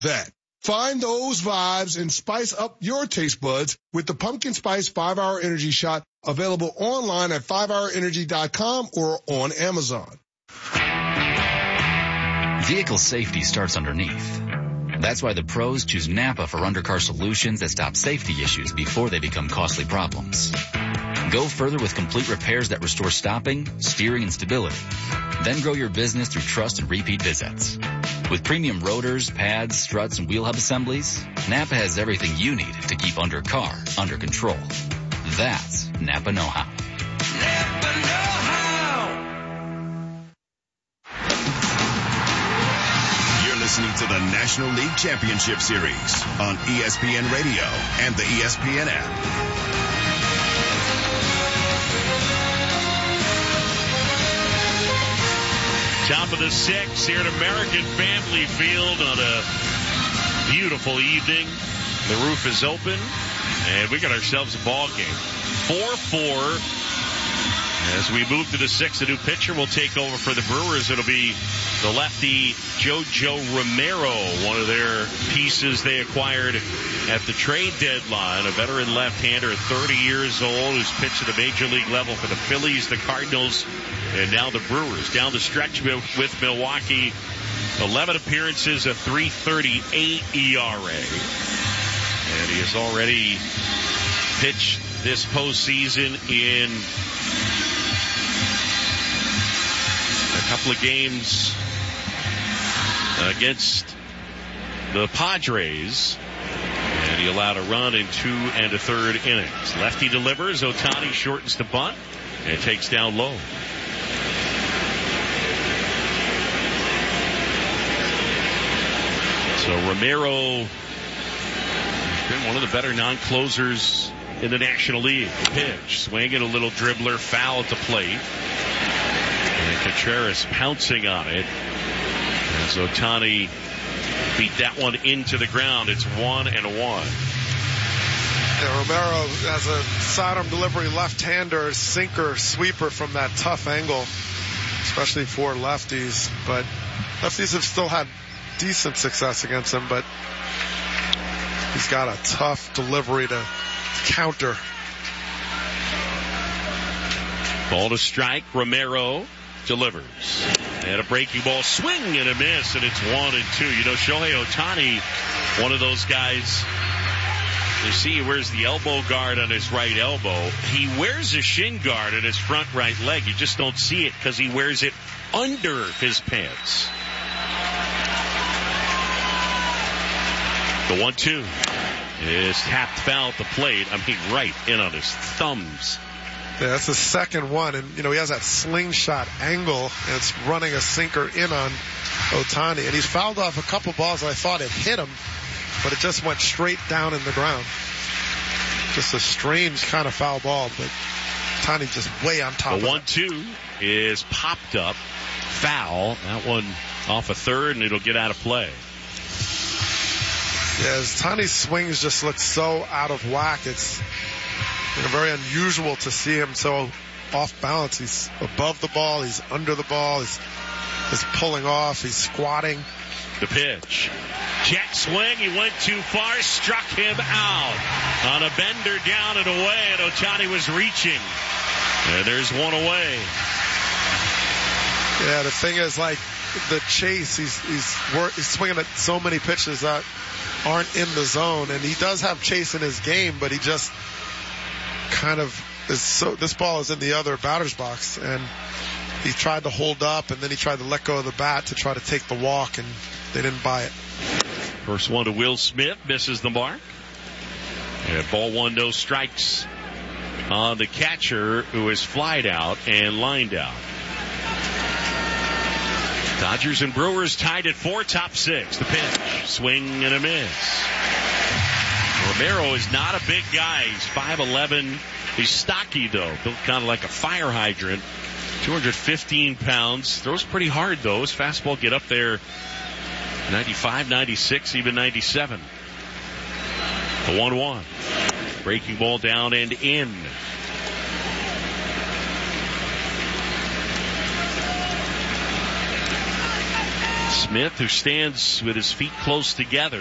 that. Find those vibes and spice up your taste buds with the Pumpkin Spice 5-Hour Energy Shot, available online at 5hourenergy.com or on Amazon. Vehicle safety starts underneath. That's why the pros choose Napa for undercar solutions that stop safety issues before they become costly problems. Go further with complete repairs that restore stopping, steering, and stability. Then grow your business through trust and repeat visits. With premium rotors, pads, struts, and wheel hub assemblies, Napa has everything you need to keep undercar under control. That's Napa know-how. Napa know-how. You're listening to the National League Championship Series on ESPN Radio and the ESPN app. Top of the sixth here at American Family Field on a beautiful evening. The roof is open, and we got ourselves a ball game. 4-4. As we move to the sixth, a new pitcher will take over for the Brewers. It'll be the lefty Jojo Romero, one of their pieces they acquired at the trade deadline. A veteran left-hander, 30 years old, who's pitched at the major league level for the Phillies, the Cardinals, and now the Brewers. Down the stretch with Milwaukee, 11 appearances, a 3.38 ERA. And he has already pitched this postseason in a couple of games against the Padres. And he allowed a run in 2 1/3 innings. Lefty delivers. Ohtani shortens the bunt and takes down low. So Romero has been one of the better non-closers in the National League. Pitch, swinging a little dribbler, foul at the plate. And Contreras pouncing on it as Ohtani beat that one into the ground. It's 1-1. Yeah, Romero has a sidearm delivery left-hander, sinker, sweeper from that tough angle, especially for lefties. But lefties have still had decent success against him, but he's got a tough delivery to counter. Ball to strike. Romero delivers. And a breaking ball, swing and a miss, and it's 1-2. You know, Shohei Ohtani, one of those guys, you see he wears the elbow guard on his right elbow. He wears a shin guard on his front right leg. You just don't see it because he wears it under his pants. The 1-2 is tapped foul at the plate. I mean, right in on his thumbs. Yeah, that's the second one. And, you know, he has that slingshot angle, and it's running a sinker in on Ohtani. And he's fouled off a couple balls that I thought it hit him, but it just went straight down in the ground. Just a strange kind of foul ball, but Ohtani just way on top of it. The 1-2 is popped up. Foul. That one off a third, and it'll get out of play. Yeah, Ohtani's swings just look so out of whack. It's very unusual to see him so off balance. He's above the ball, he's under the ball, he's pulling off, he's squatting. The pitch. Jet swing, he went too far, struck him out. On a bender down and away, and Ohtani was reaching. And there's one away. Yeah, the thing is, like, the chase, he's swinging at so many pitches that aren't in the zone, and he does have chase in his game, but he just kind of is so. This ball is in the other batter's box, and he tried to hold up, and then he tried to let go of the bat to try to take the walk, and they didn't buy it. First one to Will Smith, misses the mark. And ball one, no strikes on the catcher, who is flied out and lined out. Dodgers and Brewers tied at 4, top 6. The pitch, swing and a miss. Romero is not a big guy. He's 5'11". He's stocky, though. Built kind of like a fire hydrant. 215 pounds. Throws pretty hard, though. His fastball get up there 95, 96, even 97. The 1-1. Breaking ball down and in. Smith, who stands with his feet close together.